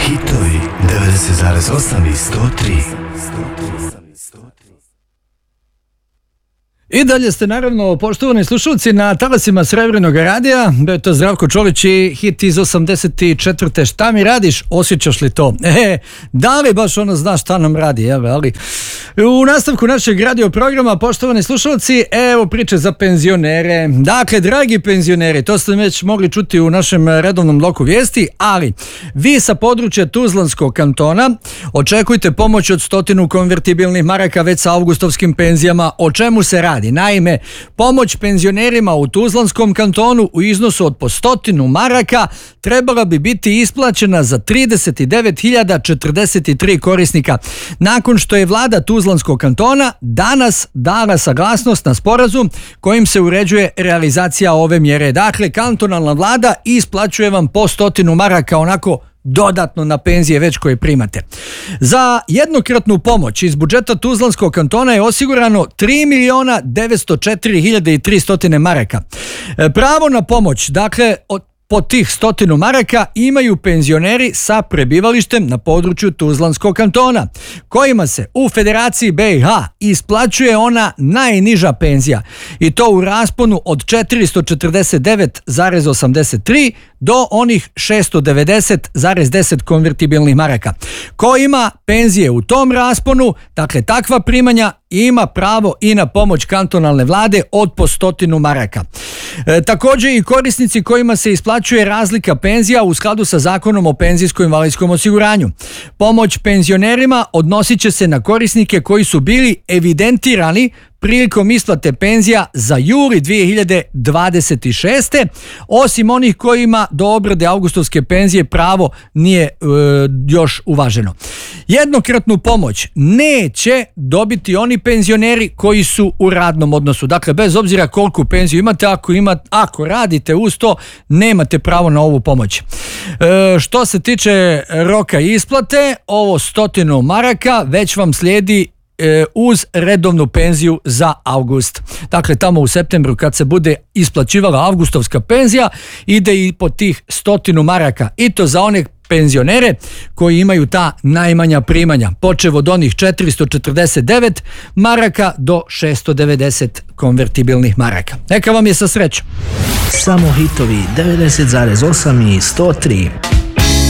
Hitovi 90,8 i 103. I dalje ste naravno, poštovani slušalci, na talasima Srebrnog radija. Bio je to Zdravko Čolić i hit iz 84. Šta mi radiš? Osjećaš li to? Da li baš ono zna šta nam radi? Ali u nastavku našeg radio programa, poštovani slušalci, evo priče za penzionere. Dakle, dragi penzioneri, to ste već mogli čuti u našem redovnom bloku vijesti, ali vi sa područja Tuzlanskog kantona očekujte pomoć od 100 konvertibilnih maraka već sa avgustovskim penzijama. O čemu se radi? Naime, pomoć penzionerima u Tuzlanskom kantonu u iznosu od po 100 maraka trebala bi biti isplaćena za 39.043 korisnika. Nakon što je vlada Tuzlanskog kantona danas dala saglasnost na sporazum kojim se uređuje realizacija ove mjere. Dakle, kantonalna vlada isplaćuje vam po 100 maraka onako dodatno na penzije već koje primate. Za jednokratnu pomoć iz budžeta Tuzlanskog kantona je osigurano 3.904.300 maraka. Pravo na pomoć, dakle, po tih 100 maraka imaju penzioneri sa prebivalištem na području Tuzlanskog kantona, kojima se u Federaciji BiH isplaćuje ona najniža penzija i to u rasponu od 449,83 do onih 690,10 konvertibilnih maraka. Ko ima penzije u tom rasponu, dakle takva primanja, ima pravo i na pomoć kantonalne vlade od po 100 maraka. Također i korisnici kojima se isplaćuje razlika penzija u skladu sa Zakonom o penzijsko-invalidskom osiguranju. Pomoć penzionerima odnosit će se na korisnike koji su bili evidentirani prilikom isplate penzija za juli 2026. Osim onih kojima do obrade avgustovske penzije pravo nije još uvaženo. Jednokratnu pomoć neće dobiti oni penzioneri koji su u radnom odnosu. Dakle, bez obzira koliko penziju imate, ako radite uz to, nemate pravo na ovu pomoć. Što se tiče roka isplate, ovo 100 maraka već vam slijedi uz redovnu penziju za avgust. Dakle, tamo u septembru kad se bude isplaćivala avgustovska penzija, ide i po tih 100 maraka. I to za one penzionere koji imaju ta najmanja primanja, počev od onih 449 maraka do 690 konvertibilnih maraka. Neka vam je sa srećom. Samo hitovi 90,8 i 103.